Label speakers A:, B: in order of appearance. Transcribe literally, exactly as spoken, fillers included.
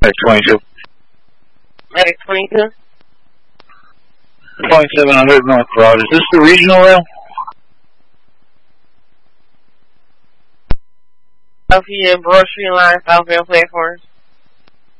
A: Medic twenty-two.
B: Medic twenty-two?
A: twenty-seven hundred North Broad. Is this the regional rail?
B: South here, Broad Street Line, Southfield platforms.